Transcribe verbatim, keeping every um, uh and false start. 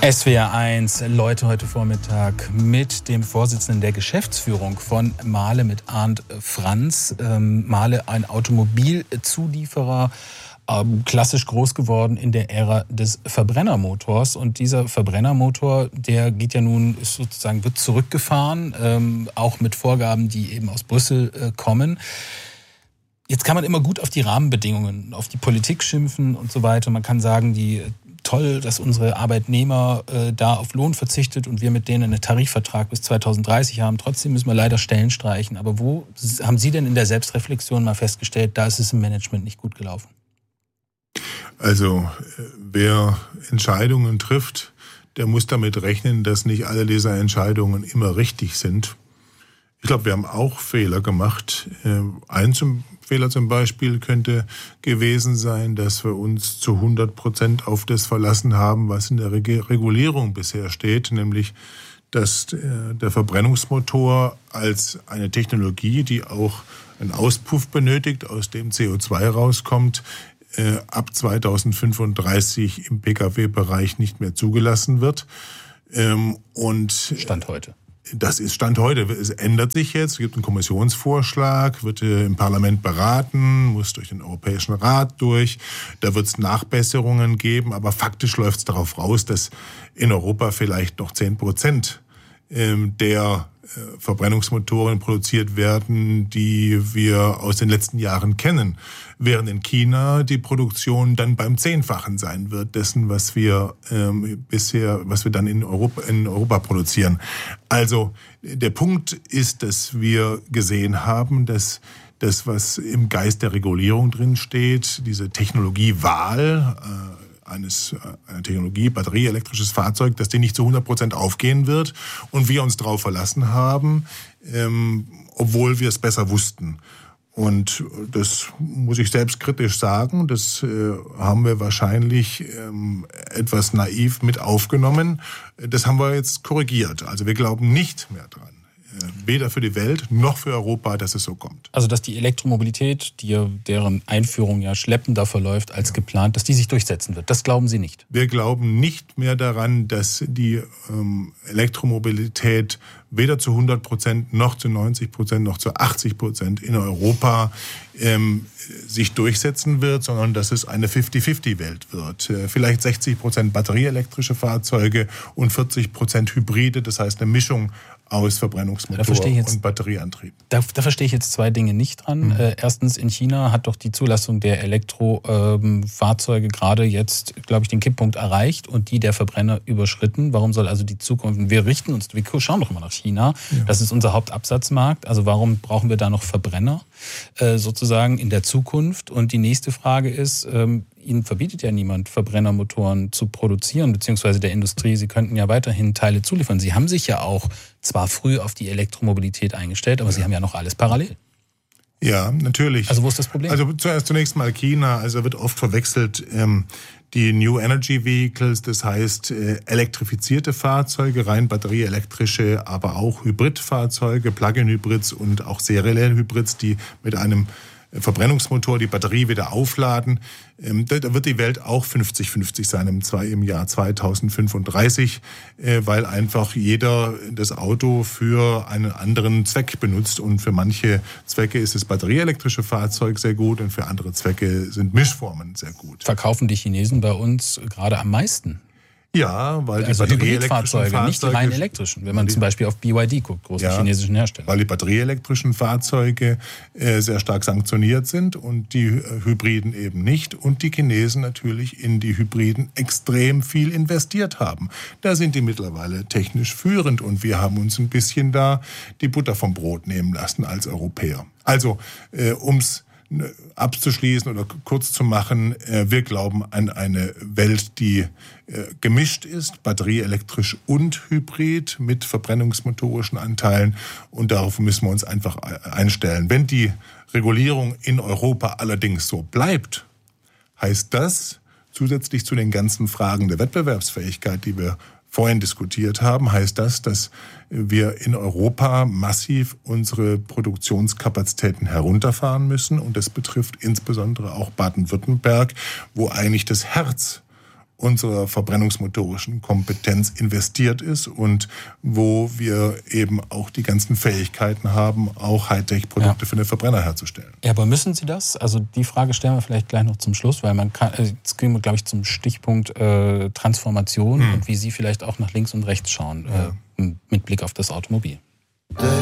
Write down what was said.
S W R eins, Leute, heute Vormittag mit dem Vorsitzenden der Geschäftsführung von Mahle, mit Arndt Franz. Ähm, Mahle, ein Automobilzulieferer, ähm, klassisch groß geworden in der Ära des Verbrennermotors. Und dieser Verbrennermotor, der geht ja nun, ist sozusagen, wird zurückgefahren, ähm, auch mit Vorgaben, die eben aus Brüssel äh, kommen. Jetzt kann man immer gut auf die Rahmenbedingungen, auf die Politik schimpfen und so weiter. Man kann sagen, die toll, dass unsere Arbeitnehmer äh, da auf Lohn verzichtet und wir mit denen einen Tarifvertrag bis zweitausenddreißig haben. Trotzdem müssen wir leider Stellen streichen. Aber wo haben Sie denn in der Selbstreflexion mal festgestellt, da ist es im Management nicht gut gelaufen? Also wer Entscheidungen trifft, der muss damit rechnen, dass nicht alle dieser Entscheidungen immer richtig sind. Ich glaube, wir haben auch Fehler gemacht. Ein zum Fehler zum Beispiel könnte gewesen sein, dass wir uns zu hundert Prozent auf das verlassen haben, was in der Regulierung bisher steht, nämlich dass der Verbrennungsmotor als eine Technologie, die auch einen Auspuff benötigt, aus dem C O zwei rauskommt, ab zweitausendfünfunddreißig im Pkw-Bereich nicht mehr zugelassen wird. Und Stand heute. Das ist Stand heute. Es ändert sich jetzt. Es gibt einen Kommissionsvorschlag, wird im Parlament beraten, muss durch den Europäischen Rat durch. Da wird es Nachbesserungen geben. Aber faktisch läuft es darauf raus, dass in Europa vielleicht noch zehn Prozent der Verbrennungsmotoren produziert werden, die wir aus den letzten Jahren kennen. Während in China die Produktion dann beim Zehnfachen sein wird dessen, was wir ähm, bisher, was wir dann in Europa, in Europa produzieren. Also der Punkt ist, dass wir gesehen haben, dass das, was im Geist der Regulierung drin steht, diese Technologiewahl äh, eines einer Technologie, batterieelektrisches Fahrzeug, dass die nicht zu hundert Prozent aufgehen wird und wir uns darauf verlassen haben, ähm, obwohl wir es besser wussten. Und das muss ich selbstkritisch sagen, das äh, haben wir wahrscheinlich ähm, etwas naiv mit aufgenommen. Das haben wir jetzt korrigiert. Also wir glauben nicht mehr dran, weder für die Welt noch für Europa, dass es so kommt. Also dass die Elektromobilität, die, deren Einführung ja schleppender verläuft als ja. geplant, dass die sich durchsetzen wird. Das glauben Sie nicht? Wir glauben nicht mehr daran, dass die ähm, Elektromobilität weder zu hundert Prozent noch zu neunzig Prozent noch zu achtzig Prozent in Europa ähm, sich durchsetzen wird, sondern dass es eine fifty-fifty-Welt wird. Äh, vielleicht sechzig Prozent batterieelektrische Fahrzeuge und vierzig Prozent Hybride, das heißt eine Mischung aus Verbrennungsmotor jetzt, und Batterieantrieb. Da, da verstehe ich jetzt zwei Dinge nicht dran. Mhm. Äh, erstens, in China hat doch die Zulassung der Elektrofahrzeuge ähm, gerade jetzt, glaube ich, den Kipppunkt erreicht und die der Verbrenner überschritten. Warum soll also die Zukunft, wir richten uns, wir schauen doch immer nach China, ja. Das ist unser Hauptabsatzmarkt, also warum brauchen wir da noch Verbrenner äh, sozusagen in der Zukunft? Und die nächste Frage ist, ähm, Ihnen verbietet ja niemand, Verbrennermotoren zu produzieren, beziehungsweise der Industrie. Sie könnten ja weiterhin Teile zuliefern. Sie haben sich ja auch zwar früh auf die Elektromobilität eingestellt, aber ja. Sie haben ja noch alles parallel. Ja, natürlich. Also wo ist das Problem? Also zuerst zunächst mal China. Also wird oft verwechselt ähm, die New Energy Vehicles, das heißt äh, elektrifizierte Fahrzeuge, rein batterieelektrische, aber auch Hybridfahrzeuge, Plug-in-Hybrids und auch serielle Hybrids, die mit einem Verbrennungsmotor die Batterie wieder aufladen. Da wird die Welt auch fünfzig fünfzig sein im Jahr zweitausendfünfunddreißig, weil einfach jeder das Auto für einen anderen Zweck benutzt. Und für manche Zwecke ist das batterieelektrische Fahrzeug sehr gut und für andere Zwecke sind Mischformen sehr gut. Verkaufen die Chinesen bei uns gerade am meisten? Ja, weil also die batterieelektrischen Fahrzeuge, nicht die rein elektrischen, wenn man zum Beispiel auf B Y D guckt, große ja, chinesischen Hersteller. Weil die batterieelektrischen Fahrzeuge äh, sehr stark sanktioniert sind und die äh, Hybriden eben nicht. Und die Chinesen natürlich in die Hybriden extrem viel investiert haben. Da sind die mittlerweile technisch führend und wir haben uns ein bisschen da die Butter vom Brot nehmen lassen als Europäer. Also, äh, ums abzuschließen oder kurz zu machen, wir glauben an eine Welt, die gemischt ist, batterieelektrisch und hybrid mit verbrennungsmotorischen Anteilen und darauf müssen wir uns einfach einstellen. Wenn die Regulierung in Europa allerdings so bleibt, heißt das zusätzlich zu den ganzen Fragen der Wettbewerbsfähigkeit, die wir vorhin diskutiert haben, heißt das, dass wir in Europa massiv unsere Produktionskapazitäten herunterfahren müssen. Und das betrifft insbesondere auch Baden-Württemberg, wo eigentlich das Herz unserer verbrennungsmotorischen Kompetenz investiert ist und wo wir eben auch die ganzen Fähigkeiten haben, auch Hightech-Produkte ja. für den Verbrenner herzustellen. Ja, aber müssen Sie das? Also die Frage stellen wir vielleicht gleich noch zum Schluss, weil man kann, jetzt gehen wir, glaube ich, zum Stichpunkt äh, Transformation hm. und wie Sie vielleicht auch nach links und rechts schauen, ja. äh, mit Blick auf das Automobil.